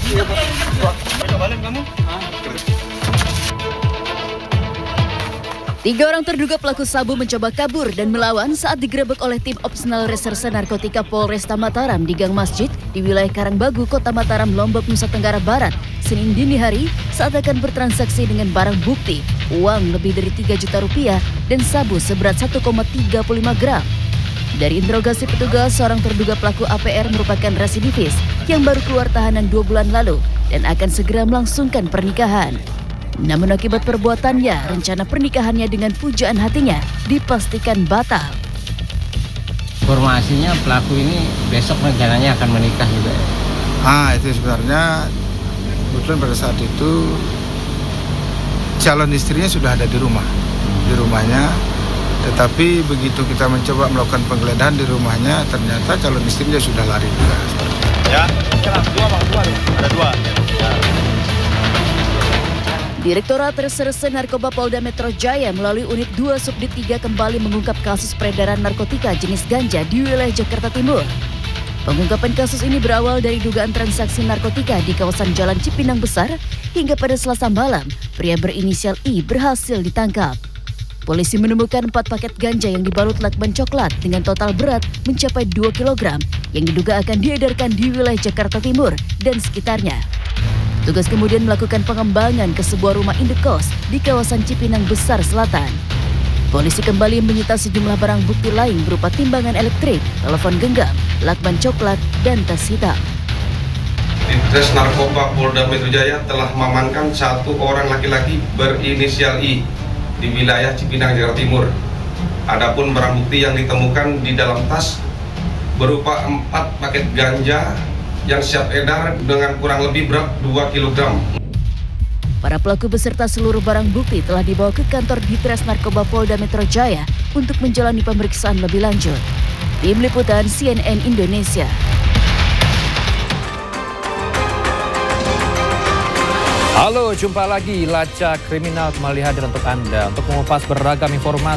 Tiga orang terduga pelaku sabu mencoba kabur dan melawan saat digerebek oleh tim opsional reserse narkotika Polresta Mataram di Gang Masjid di wilayah Karangbagu, Kota Mataram, Lombok, Nusa Tenggara Barat, Senin dini hari saat akan bertransaksi dengan barang bukti, uang lebih dari 3 juta rupiah dan sabu seberat 1,35 gram. Dari interogasi petugas, seorang terduga pelaku APR merupakan residivis yang baru keluar tahanan 2 bulan lalu dan akan segera melangsungkan pernikahan. Namun akibat perbuatannya, rencana pernikahannya dengan pujaan hatinya dipastikan batal. Informasinya pelaku ini besok rencananya akan menikah juga. Itu sebenarnya kebetulan pada saat itu calon istrinya sudah ada di rumahnya. Tetapi begitu kita mencoba melakukan penggeledahan di rumahnya, ternyata calon istrinya sudah lari juga. Ya, ada dua. Ya. Direktorat Reserse Narkoba Polda Metro Jaya melalui unit 2 Subdit 3 kembali mengungkap kasus peredaran narkotika jenis ganja di wilayah Jakarta Timur. Pengungkapan kasus ini berawal dari dugaan transaksi narkotika di kawasan Jalan Cipinang Besar hingga pada Selasa malam, pria berinisial I berhasil ditangkap. Polisi menemukan 4 paket ganja yang dibalut lakban coklat dengan total berat mencapai 2 kg yang diduga akan diedarkan di wilayah Jakarta Timur dan sekitarnya. Tugas kemudian melakukan pengembangan ke sebuah rumah indekos di kawasan Cipinang Besar Selatan. Polisi kembali menyita sejumlah barang bukti lain berupa timbangan elektrik, telepon genggam, lakban coklat, dan tas hitam. Ditres Narkoba Polda Metro Jaya telah mengamankan 1 orang laki-laki berinisial I di wilayah Cipinang, Jakarta Timur. Adapun barang bukti yang ditemukan di dalam tas berupa 4 paket ganja yang siap edar dengan kurang lebih berat 2 kg. Para pelaku beserta seluruh barang bukti telah dibawa ke kantor Ditres Narkoba Polda Metro Jaya untuk menjalani pemeriksaan lebih lanjut. Tim Liputan CNN Indonesia. Halo, jumpa lagi Lacak Kriminal kembali hadir untuk Anda untuk mengupas beragam informasi